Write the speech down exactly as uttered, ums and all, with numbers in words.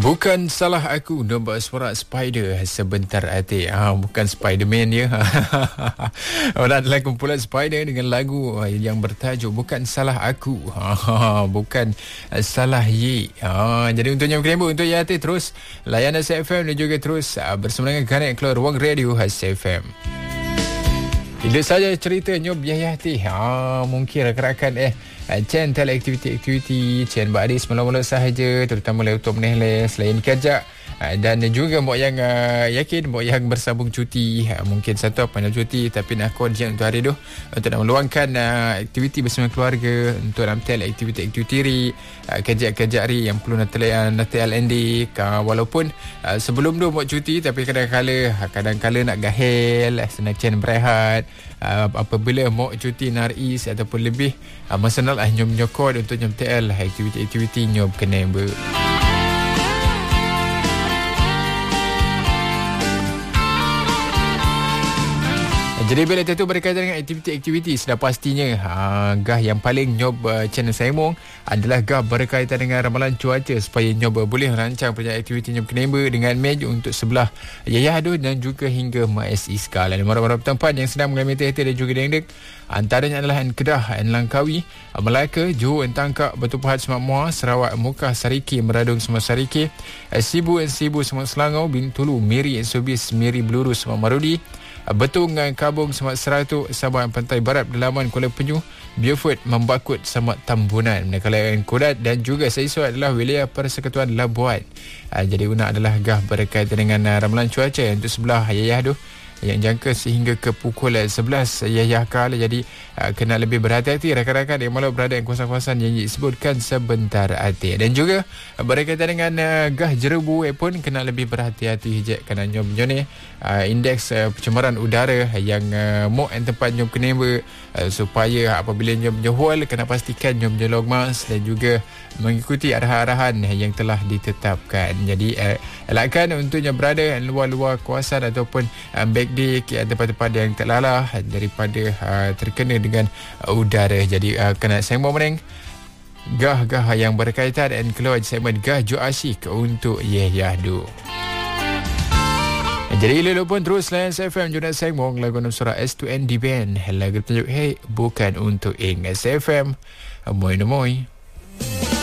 Bukan salah aku, nombor suara Spider sebentar hati. Ah, bukan Spiderman ya. Orang adalah kumpulan Spider dengan lagu yang bertajuk Bukan Salah Aku. Ah, bukan salah Ye. Ah, jadi untuk yang berkembang untuk ya hati terus layan Hits F M dan juga terus ah, bersama dengan Kanak keluar ruang radio Hits F M. Itu saja cerita Nyob Yahya Hati. Ha, mungkin rakan-rakan eh Chen tel aktiviti-aktiviti Chen badis mula-mula sahaja, terutama untuk menehles selain kerja. Dan juga mbok yang uh, yakin mbok yang bersambung cuti, uh, mungkin satu panjang cuti tapi nak kod je untuk hari tu untuk nak meluangkan uh, aktiviti bersama keluarga, untuk nak tel aktiviti-aktiviti ri uh, kerja-kerja ri yang perlu nak tel nak tel N D uh, walaupun uh, sebelum tu mbok cuti tapi kadang-kala kadang-kala nak gahel senang Chen berehat. Uh, apabila mau cuti naris ataupun lebih uh, masalah lah nyom nyokod untuk nyom T L aktiviti-aktiviti nyom kena ber. Jadi bila itu berkaitan dengan aktiviti-aktiviti, sudah pastinya ha, gah yang paling nyob uh, channel Saimong adalah gah berkaitan dengan ramalan cuaca supaya nyob boleh rancang perjalanan aktiviti nyob Kenemba dengan mej untuk sebelah Yayah Ado dan juga hingga Mas Iskal. Dan marah-marah tempat yang sedang mengalami hati dan juga dengdek antaranya adalah Kedah, Langkawi, Melaka, Johor, Tangkak, Batu Pahat, Semak Muar, Sarawak, Mukah, Sariki, Meradung, Semak Sariki, Sibu, Sibu, Semak Selangor, Bintulu, Miri, Subis, Miri, Beluru, Semak Marudi, Betung, Kabung, Semak Seratuk, Sabah, Pantai Barat, Dalaman, Kuala Penyu, Beaufort, Membakut, Semak Tambunan, Negara Kudat dan juga seisu adalah wilayah Persekutuan Labuan. Uh, jadi guna adalah gah berkaitan dengan uh, ramalan cuaca untuk sebelah Yayah tu yang jangka sehingga ke pukul sebelas Yayah kala. Jadi uh, kena lebih berhati-hati rakan-rakan yang malu berada di kawasan-kawasan yang disebutkan sebentar hati. Dan juga uh, berkaitan dengan uh, gah jerebu eh, pun kena lebih berhati-hati hijab kerana nyom-nyom ni uh, indeks uh, pencemaran udara yang uh, mok yang tempat nyom kena ber, uh, supaya apabila nyom johol kena pastikan nyom jelong mas dan juga mengikuti arahan-arahan yang telah ditetapkan. Jadi uh, elakkan untuknya berada di luar-luar kawasan ataupun uh, back di tempat-tempat yang terlalah daripada uh, terkena dengan uh, udara. Jadi uh, kena sembang meneng gah-gah yang berkaitan dan keluar segmen gah Jo Asyik untuk Yahya Du. Jadi lelok pun terus layan S F M juga sembang lagu enam surah S two N D Band lagu tunjuk Hey bukan untuk Ing S F M. Moi moi.